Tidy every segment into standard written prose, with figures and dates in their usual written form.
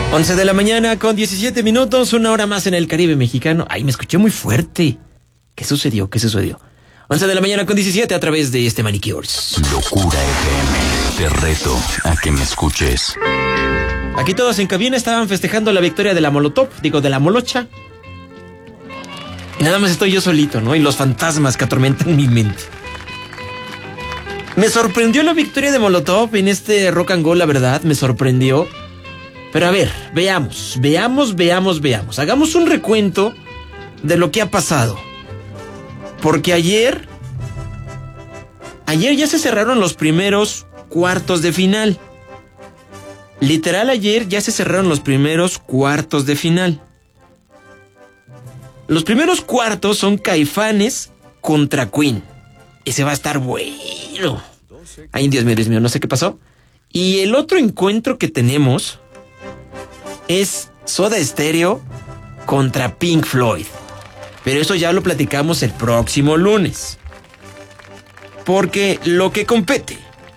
11 de la mañana con 17 minutos, una hora más en el Caribe mexicano. Ay, me escuché muy fuerte. ¿Qué sucedió? 11 de la mañana con 17 a través de este Manicures. Locura FM, te reto a que me escuches. Aquí todos en cabina estaban festejando la victoria de la de la Molocha. Y nada más estoy yo solito, ¿no? Y los fantasmas que atormentan mi mente. Me sorprendió la victoria de Molotov en este Rock and Go, la verdad, me sorprendió. Pero a ver, veamos. Hagamos un recuento de lo que ha pasado. Porque ayer ya se cerraron los primeros cuartos de final. Literal, ayer ya se cerraron los primeros cuartos de final. Los primeros cuartos son Caifanes contra Queen. Ese va a estar bueno. Ay, Dios mío, no sé qué pasó. Y el otro encuentro que tenemos es Soda Stereo contra Pink Floyd. Pero eso ya lo platicamos el próximo lunes. Porque lo que compete,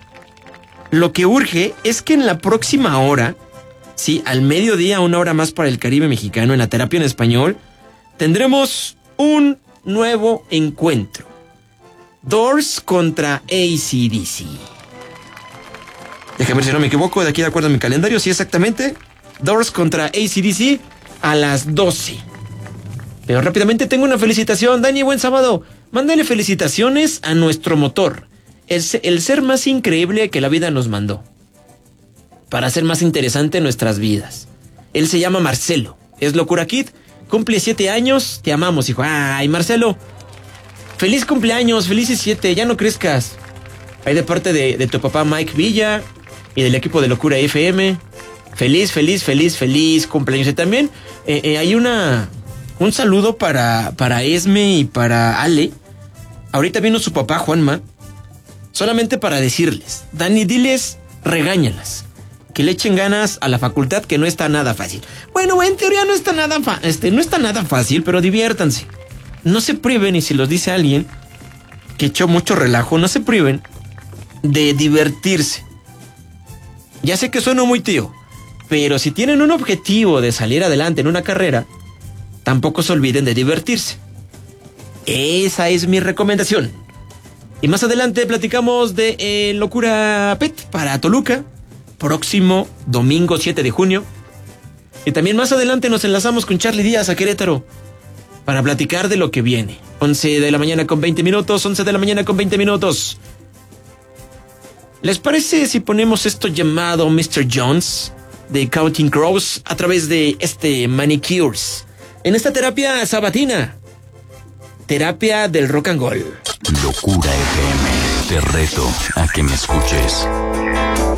lo que urge es que en la próxima hora, sí, al mediodía, una hora más para el Caribe mexicano, en la terapia en español, tendremos un nuevo encuentro. Doors contra AC/DC. Déjame ver si no me equivoco, de aquí de acuerdo a mi calendario, sí, exactamente. Doors contra AC/DC a las 12. Pero rápidamente tengo una felicitación. Dani, buen sábado. Mándale felicitaciones a nuestro motor. El ser más increíble que la vida nos mandó. Para hacer más interesante nuestras vidas. Él se llama Marcelo. Es Locura Kid. Cumple 7 años. Te amamos, hijo. Ay, Marcelo. Feliz cumpleaños. Felices 7. Ya no crezcas. Ahí de parte de tu papá Mike Villa y del equipo de Locura FM. Feliz cumpleaños. Y también hay un saludo para Esme y para Ale. Ahorita vino su papá Juanma. Solamente para decirles, Dani, diles, regáñalas, que le echen ganas a la facultad, que no está nada fácil. Bueno, en teoría no está nada fácil, pero diviértanse. No se priven, y si los dice alguien que echó mucho relajo, no se priven de divertirse. Ya sé que sueno muy tío, pero si tienen un objetivo de salir adelante en una carrera, tampoco se olviden de divertirse. Esa es mi recomendación. Y más adelante platicamos de Locura Pet para Toluca, próximo domingo 7 de junio. Y también más adelante nos enlazamos con Charlie Díaz a Querétaro para platicar de lo que viene. 11 de la mañana con 20 minutos. ¿Les parece si ponemos esto llamado Mr. Jones de Counting Crows a través de este Manicures? En esta terapia sabatina, terapia del rock and roll. Locura FM, te reto a que me escuches.